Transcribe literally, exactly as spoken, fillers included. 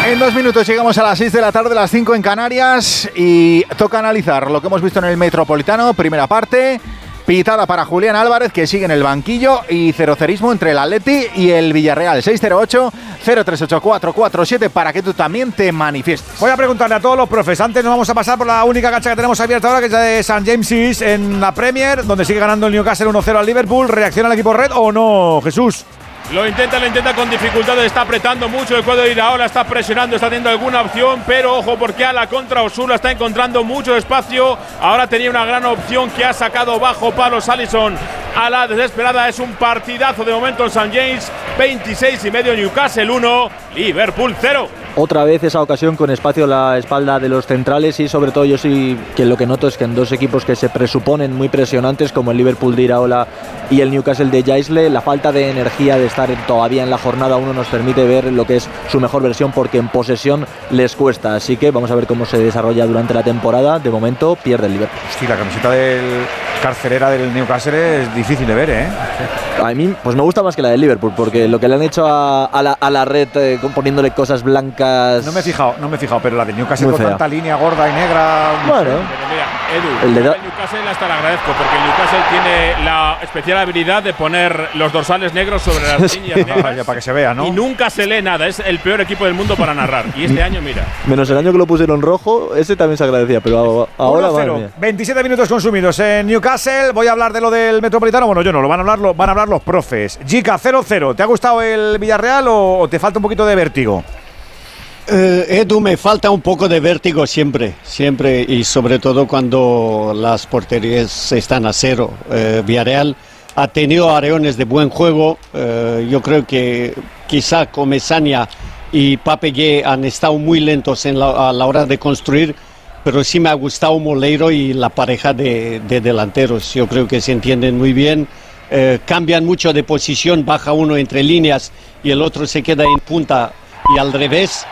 En dos minutos llegamos a las seis de la tarde, las cinco en Canarias, y toca analizar lo que hemos visto en el Metropolitano, primera parte, pitada para Julián Álvarez, que sigue en el banquillo, y cerocerismo entre el Atleti y el Villarreal. seis cero ocho, cero tres ocho cuatro cuatro siete para que tú también te manifiestes. Voy a preguntarle a todos los profes. Antes nos vamos a pasar por la única cancha que tenemos abierta ahora, que es la de Saint James's en la Premier, donde sigue ganando el Newcastle uno cero al Liverpool. ¿Reacciona el equipo red o no, Jesús? Lo intenta, lo intenta con dificultades, está apretando mucho el cuadro de Iraola, está presionando, está teniendo alguna opción, pero ojo porque a la contra Osula está encontrando mucho espacio. Ahora tenía una gran opción que ha sacado bajo palos Alisson a la desesperada. Es un partidazo de momento en Saint James, veintiséis y medio, Newcastle uno, Liverpool cero. Otra vez esa ocasión con espacio a la espalda de los centrales, y sobre todo yo sí que lo que noto es que en dos equipos que se presuponen muy presionantes como el Liverpool de Iraola y el Newcastle de Jaisle, la falta de energía de estar todavía en la jornada uno nos permite ver lo que es su mejor versión, porque en posesión les cuesta. Así que vamos a ver cómo se desarrolla durante la temporada. De momento pierde el Liverpool. Hostia, la camiseta del carcelera del Newcastle es difícil de ver, ¿eh? A mí pues me gusta más que la del Liverpool, porque lo que le han hecho a, a, la, a la red eh, poniéndole cosas blancas. No me he fijado, no me he fijado, pero la de Newcastle con tanta línea gorda y negra. Bueno, pero mira, Edu, el de da- el Newcastle hasta le agradezco, porque el Newcastle tiene la especial habilidad de poner los dorsales negros sobre las Sí, líneas negras, ya, para que se vea, ¿no? y nunca se lee nada. Es el peor equipo del mundo para narrar. Y este año, mira. menos el año que lo pusieron rojo, ese también se agradecía, pero ahora uno cero, veintisiete minutos consumidos en Newcastle. Voy a hablar de lo del Metropolitano. Bueno, yo no, lo van a hablar, lo van a hablar los profes. Gica, cero cero. ¿Te ha gustado el Villarreal o, o te falta un poquito de vértigo? Eh, Edu, me falta un poco de vértigo siempre, siempre, y sobre todo cuando las porterías están a cero. Eh, Villarreal ha tenido areones de buen juego. Eh, yo creo que quizá Comesaña y Pape Gueye han estado muy lentos en la, a la hora de construir, pero sí me ha gustado Moleiro y la pareja de, de delanteros. Yo creo que se entienden muy bien. Eh, cambian mucho de posición, baja uno entre líneas y el otro se queda en punta y al revés.